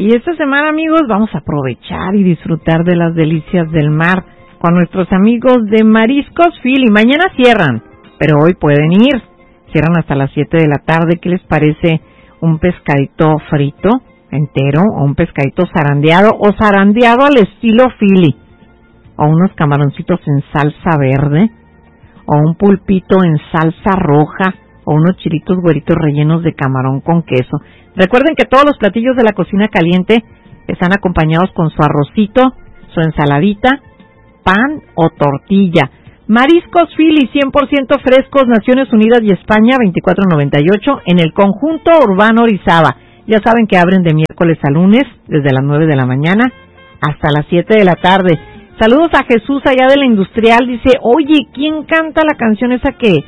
Y esta semana, amigos, vamos a aprovechar y disfrutar de las delicias del mar con nuestros amigos de Mariscos Philly. Mañana cierran, pero hoy pueden ir. Cierran hasta las 7 de la tarde. ¿Qué les parece un pescadito frito entero o un pescadito zarandeado o zarandeado al estilo Philly? O unos camaroncitos en salsa verde o un pulpito en salsa roja o unos chilitos güeritos rellenos de camarón con queso. Recuerden que todos los platillos de la cocina caliente están acompañados con su arrocito, su ensaladita, pan o tortilla. Mariscos Philly, 100% frescos, Naciones Unidas y España, 2498, en el conjunto urbano Orizaba. Ya saben que abren de miércoles a lunes, desde las 9 de la mañana hasta las 7 de la tarde. Saludos a Jesús allá de la Industrial, dice, oye, ¿quién canta la canción esa que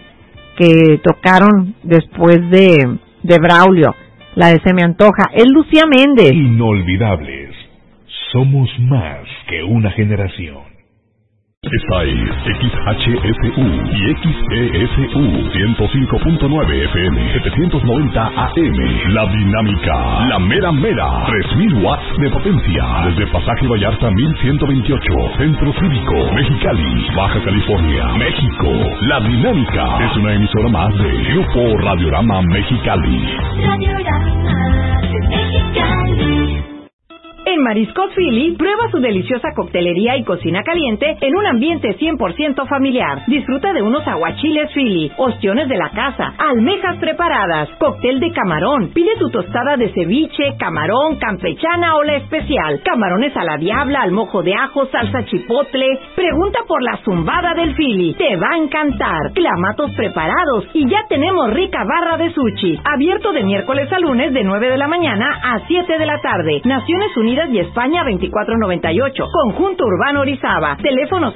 tocaron después de Braulio? La de Se me antoja. Es Lucía Méndez. Inolvidables. Somos más que una generación. Esta es XHSU y XESU 105.9 FM 790 AM. La dinámica, la mera mera, 3000 watts de potencia. Desde Pasaje Vallarta 1128, Centro Cívico, Mexicali, Baja California, México. La dinámica es una emisora más de Grupo Radiorama Mexicali. Radiorama Mexicali. En Mariscos Philly, prueba su deliciosa coctelería y cocina caliente en un ambiente 100% familiar. Disfruta de unos aguachiles Philly, ostiones de la casa, almejas preparadas, cóctel de camarón. Pide tu tostada de ceviche, camarón, campechana o la especial. Camarones a la diabla, al mojo de ajo, salsa chipotle. Pregunta por la zumbada del Philly. Te va a encantar. Clamatos preparados y ya tenemos rica barra de sushi. Abierto de miércoles a lunes de 9 de la mañana a 7 de la tarde. Naciones Unidas y España 2498, Conjunto Urbano Orizaba, teléfono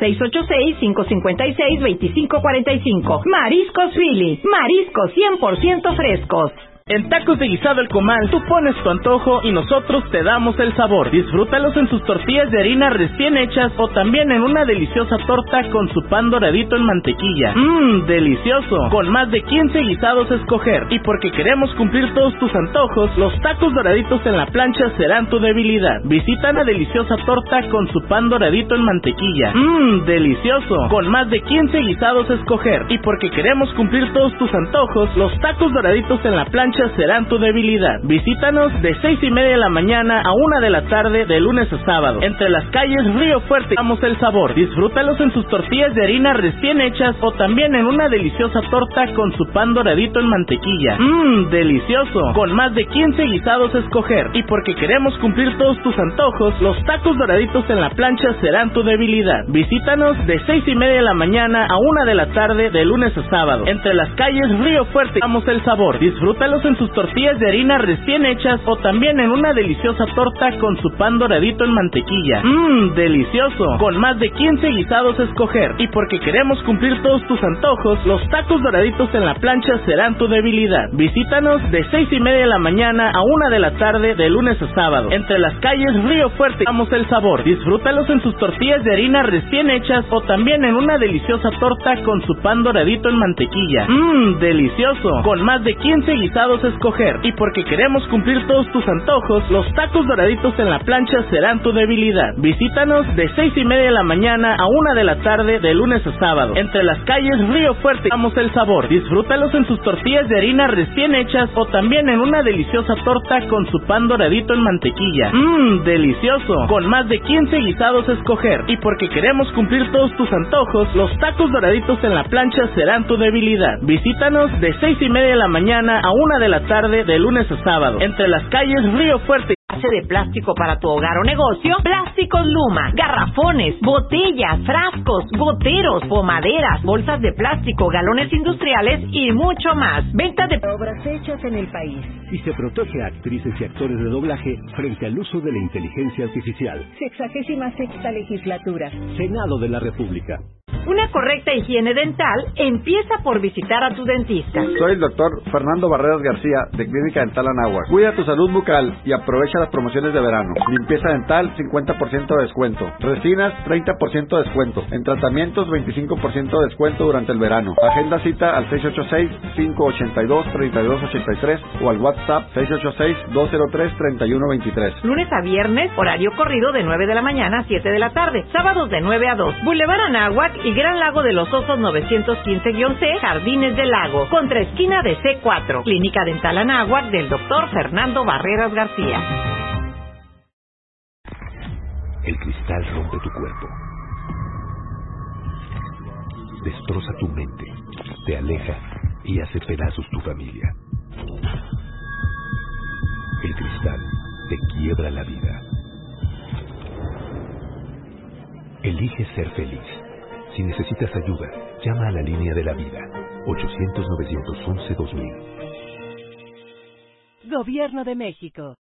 686-556-2545. Mariscos Philly, mariscos 100% frescos. En Tacos de Guisado El Comal, tú pones tu antojo y nosotros te damos el sabor. Disfrútalos en sus tortillas de harina recién hechas o también en una deliciosa torta con su pan doradito en mantequilla. Delicioso. Con más de 15 guisados a escoger. Y porque queremos cumplir todos tus antojos, los tacos doraditos en la plancha serán tu debilidad. Visita la deliciosa torta con su pan doradito en mantequilla. Delicioso. Con más de 15 guisados a escoger. Y porque queremos cumplir todos tus antojos, los tacos doraditos en la plancha serán tu debilidad. Visítanos de 6:30 de la mañana a 1 de la tarde de lunes a sábado. Entre las calles Río Fuerte, damos el sabor. Disfrútalos en sus tortillas de harina recién hechas o también en una deliciosa torta con su pan doradito en mantequilla. Delicioso. Con más de 15 guisados a escoger. Y porque queremos cumplir todos tus antojos, los tacos doraditos en la plancha serán tu debilidad. Visítanos de 6:30 de la mañana a 1 de la tarde de lunes a sábado. Entre las calles Río Fuerte, damos el sabor. Disfrútalos en sus tortillas de harina recién hechas o también en una deliciosa torta con su pan doradito en mantequilla. Delicioso. Con más de 15 guisados a escoger. Y porque queremos cumplir todos tus antojos, los tacos doraditos en la plancha serán tu debilidad. Visítanos de 6:30 de la mañana a 1 de la tarde de lunes a sábado. Entre las calles Río Fuerte, damos el sabor. Disfrútalos en sus tortillas de harina recién hechas o también en una deliciosa torta con su pan doradito en mantequilla. Delicioso. Con más de 15 guisados a escoger. Y porque queremos cumplir todos tus antojos, los tacos doraditos en la plancha serán tu debilidad. Visítanos de 6:30 de la mañana a 1 de la tarde de lunes a sábado. Entre las calles Río Fuerte, damos el sabor. Disfrútalos en sus tortillas de harina recién hechas o también en una deliciosa torta con su pan doradito en mantequilla. Delicioso. Con más de 15 guisados a escoger. Y porque queremos cumplir todos tus antojos, los tacos doraditos en la plancha serán tu debilidad. Visítanos de 6:30 de la mañana a 1 de la tarde de lunes a sábado. Entre las calles Río Fuerte. De plástico para tu hogar o negocio, Plásticos Luma, garrafones, botellas, frascos, goteros, pomaderas, bolsas de plástico, galones industriales y mucho más. Ventas de obras hechas en el país. Y se protege a actrices y actores de doblaje frente al uso de la inteligencia artificial. 66ª legislatura. Senado de la República. Una correcta higiene dental empieza por visitar a tu dentista. Soy el doctor Fernando Barreras García, de Clínica Dental Anáhuac. Cuida tu salud bucal y aprovecha las promociones de verano. Limpieza dental, 50% de descuento. Resinas, 30% de descuento. En tratamientos, 25% de descuento durante el verano. Agenda cita al 686-582-3283 o al WhatsApp 686-203-3123. Lunes a viernes, horario corrido de 9 de la mañana a 7 de la tarde. Sábados de 9 a 2. Boulevard Anáhuac y Gran Lago de los Osos 915-C, Jardines del Lago. Contraesquina de C4. Clínica Dental Anáhuac del doctor Fernando Barreras García. El cristal rompe tu cuerpo. Destroza tu mente, te aleja y hace pedazos tu familia. El cristal te quiebra la vida. Elige ser feliz. Si necesitas ayuda, llama a la línea de la vida, 800-911-2000. Gobierno de México.